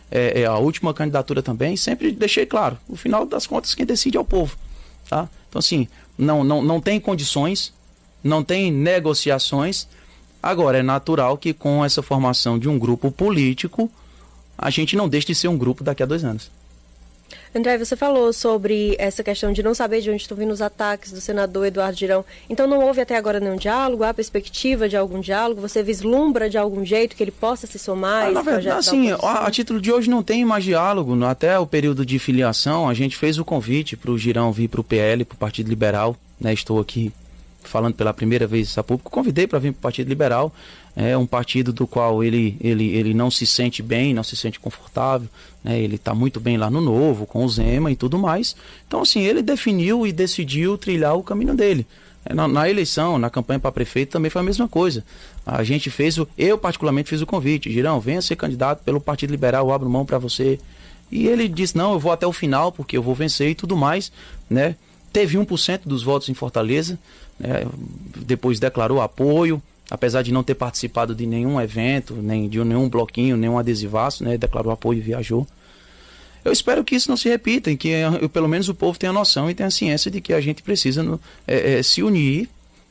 a última candidatura também, sempre deixei claro, no final das contas quem decide é o povo, tá? Então assim, não tem condições, não tem negociações. Agora, é natural que com essa formação de um grupo político, a gente não deixe de ser um grupo daqui a 2 anos. André, você falou sobre essa questão de não saber de onde estão vindo os ataques do senador Eduardo Girão. Então não houve até agora nenhum diálogo? Há perspectiva de algum diálogo? Você vislumbra de algum jeito que ele possa se somar a esse projeto assim, da oposição? a título de hoje não tem mais diálogo. Até o período de filiação, a gente fez o convite para o Girão vir para o PL, para o Partido Liberal. Né? Estou aqui falando pela primeira vez a público, convidei para vir para o Partido Liberal. É um partido do qual ele não se sente bem, não se sente confortável, né? Ele está muito bem lá no Novo, com o Zema e tudo mais. Então, assim, ele definiu e decidiu trilhar o caminho dele. Na eleição, na campanha para prefeito, também foi a mesma coisa. A gente eu particularmente fiz o convite: Girão, venha ser candidato pelo Partido Liberal, eu abro mão para você. E ele disse: não, eu vou até o final, porque eu vou vencer e tudo mais, né? Teve 1% dos votos em Fortaleza, né? Depois declarou apoio, apesar de não ter participado de nenhum evento, nem de nenhum bloquinho, nenhum adesivaço, né? Declarou apoio e viajou. Eu espero que isso não se repita e que pelo menos o povo tenha noção e tenha ciência de que a gente precisa se unir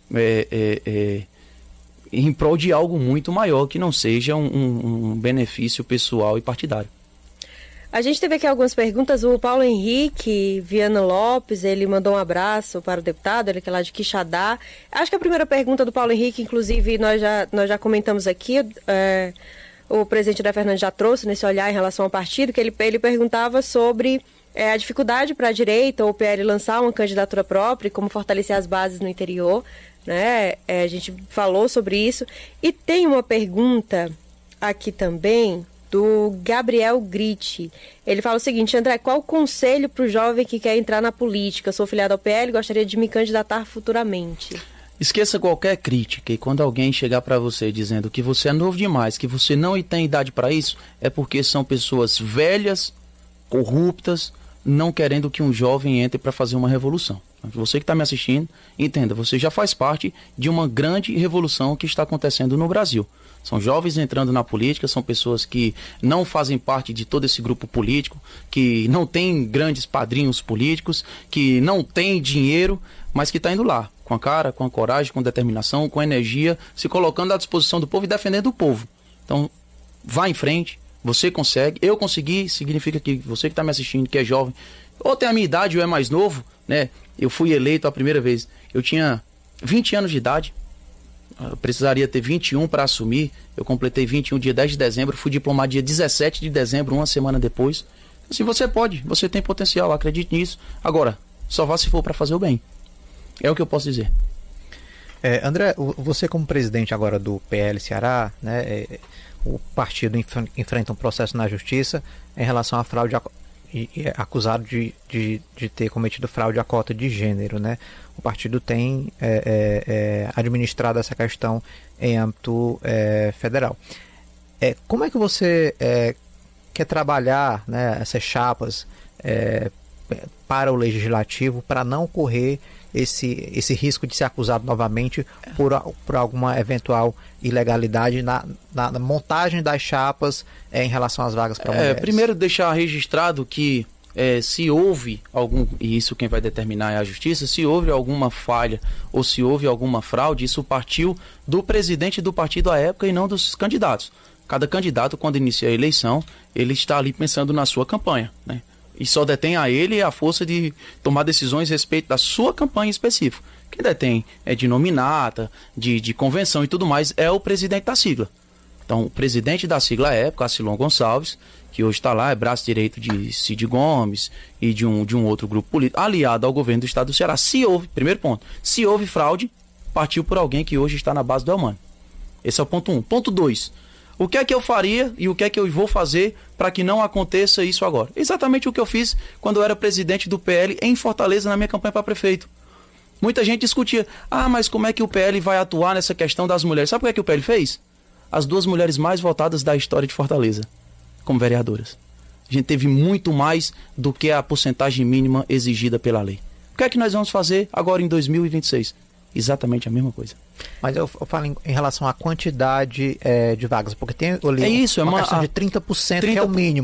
em prol de algo muito maior, que não seja um benefício pessoal e partidário. A gente teve aqui algumas perguntas. O Paulo Henrique Viana Lopes, ele mandou um abraço para o deputado, ele que é lá de Quixadá. Acho que a primeira pergunta do Paulo Henrique, inclusive, nós já comentamos aqui, o presidente da Fernandes já trouxe nesse olhar em relação ao partido, que ele perguntava sobre a dificuldade para a direita ou o PL lançar uma candidatura própria e como fortalecer as bases no interior, né? A gente falou sobre isso. E tem uma pergunta aqui também do Gabriel Gritti. Ele fala o seguinte: André, qual o conselho para o jovem que quer entrar na política? Eu sou filiado ao PL e gostaria de me candidatar futuramente. Esqueça qualquer crítica, e quando alguém chegar para você dizendo que você é novo demais, que você não tem idade para isso, é porque são pessoas velhas, corruptas, não querendo que um jovem entre para fazer uma revolução. Você que está me assistindo, entenda, você já faz parte de uma grande revolução que está acontecendo no Brasil. São jovens entrando na política, são pessoas que não fazem parte de todo esse grupo político, que não tem grandes padrinhos políticos, que não tem dinheiro, mas que está indo lá, com a cara, com a coragem, com determinação, com energia, se colocando à disposição do povo e defendendo o povo. Então, vá em frente, você consegue, eu consegui, significa que você que está me assistindo, que é jovem, ou tem a minha idade ou é mais novo, né? Eu fui eleito a primeira vez, eu tinha 20 anos de idade, eu precisaria ter 21 para assumir. Eu completei 21 dia 10 de dezembro, fui diplomado dia 17 de dezembro, uma semana depois. Assim, você pode, você tem potencial, acredite nisso. Agora, só vá se for para fazer o bem. É o que eu posso dizer. André, você como presidente agora do PL Ceará, né, o partido enfrenta um processo na justiça em relação à fraude, e é acusado de ter cometido fraude à cota de gênero, né? O partido tem administrado essa questão em âmbito federal. Como é que você quer trabalhar, né, essas chapas para o legislativo para não ocorrer esse risco de ser acusado novamente por alguma eventual ilegalidade na montagem das chapas em relação às vagas para mulheres? Primeiro, deixar registrado que se houve e isso quem vai determinar é a justiça, se houve alguma falha ou se houve alguma fraude, isso partiu do presidente do partido à época e não dos candidatos. Cada candidato, quando inicia a eleição, ele está ali pensando na sua campanha, né? E só detém a ele a força de tomar decisões a respeito da sua campanha específica. Quem detém de nominata, de convenção e tudo mais, é o presidente da sigla. Então, o presidente da sigla à época, Acilon Gonçalves, que hoje está lá, é braço direito de Cid Gomes e de um outro grupo político, aliado ao governo do estado do Ceará. Primeiro ponto, se houve fraude, partiu por alguém que hoje está na base do Elmano. Esse é o ponto 1. Ponto 2. O que é que eu faria e o que é que eu vou fazer para que não aconteça isso agora? Exatamente o que eu fiz quando eu era presidente do PL em Fortaleza na minha campanha para prefeito. Muita gente discutia, mas como é que o PL vai atuar nessa questão das mulheres? Sabe o que é que o PL fez? As 2 mulheres mais votadas da história de Fortaleza, como vereadoras. A gente teve muito mais do que a porcentagem mínima exigida pela lei. O que é que nós vamos fazer agora em 2026? Exatamente a mesma coisa. Mas eu falo em relação à quantidade de vagas, porque tem uma questão de 30%, que é o mínimo.